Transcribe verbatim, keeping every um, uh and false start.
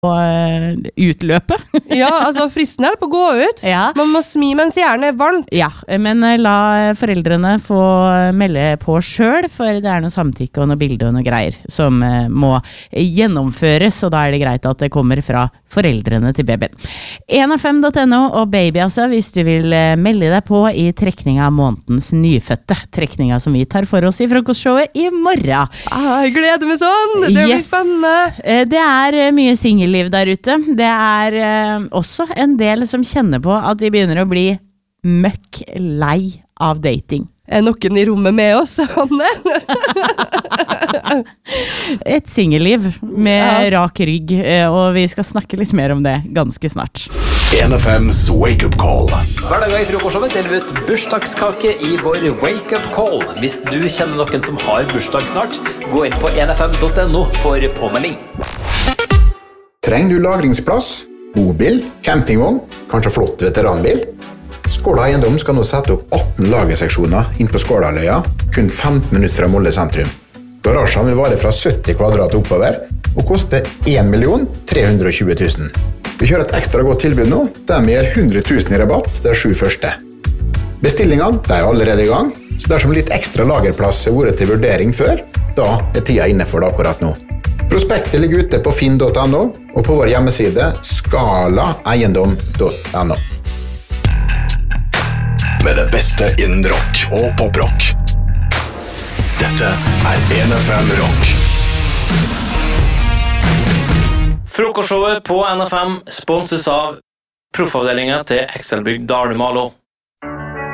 utløpet. Ja, altså fristen er på å gå ut. Ja. Man må smi mens jernet er varmt. Ja, men la foreldrene få melde på selv, for det er noe samtykke og noe bilde og noe greier som må gjennomføres, og da er det greit at det kommer fra foreldrene til babyen. en f m punktum n o og baby altså, hvis du vil melde deg på i trekninga av månedens nyfødte. Trekninga som vi tar for oss i frokostshowet i morgen. Ah, jeg gleder meg sånn! Det blir yes. spennende. Det er mye singelliv der ute. Det er eh, også en del som kjenner på at de begynner å bli møkk lei av dating. Er noen i rommet med oss, Hanne? Et singelliv med ja. rak rygg, og vi skal snakke litt mer om det ganske snart. en F M's Wake Up Call. Hver dag i frokostshowet deler vi ut bursdagskake i vår Wake Up Call. Hvis du kjenner noen som har bursdag snart, gå inn på en f m punktum n o for påmelding. Trenger du lagringsplass, bobil, campingvogn, kanskje flott veteranbil? Skåla Eiendom skal nå sette opp atten lagerseksjoner inn på Skålaløya, kun femten minutter fra Molde sentrum. Garasjen vil vare fra sytti kvadrat oppover, og koste en million tre hundre og tjue tusen. Vi kjører et ekstra godt tilbud nå, der vi gir hundre tusen i rabatt de sju første. Bestillingene de er allerede i gang, så dersom litt ekstra lagerplass har vært til vurdering før, da er tida inne for det akkurat nå. Prospektet ligger ute på finn punktum n o og på vår hjemmeside skala eiendom punktum n o. Med det beste innen rock og poprock. Dette er en F M Rock. Frokostshowet på N F M sponses av proffavdelingen til Excelbygg Dalumalo.